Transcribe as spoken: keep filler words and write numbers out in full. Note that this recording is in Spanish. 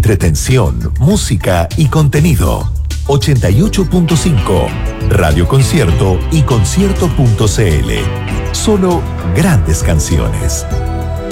entretención, música y contenido. ochenta y ocho punto cinco, Radio Concierto y concierto punto cl. Solo grandes canciones.